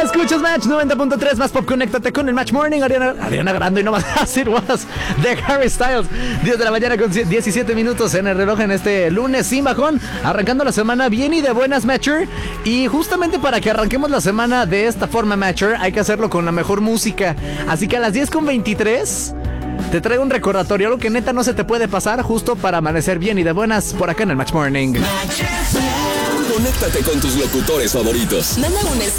Escuchas Match 90.3 más pop. Conéctate con el Match Morning. Ariana Grande y no más As It Was de Harry Styles. 10 de la mañana con 17 minutos en el reloj en este lunes sin bajón. Arrancando la semana bien y de buenas, Matcher. Y justamente para que arranquemos la semana de esta forma, Matcher, hay que hacerlo con la mejor música. Así que a las 10:23 te traigo un recordatorio, algo que neta no se te puede pasar, justo para amanecer bien y de buenas por acá en el Match Morning. Conéctate con tus locutores favoritos. Manda un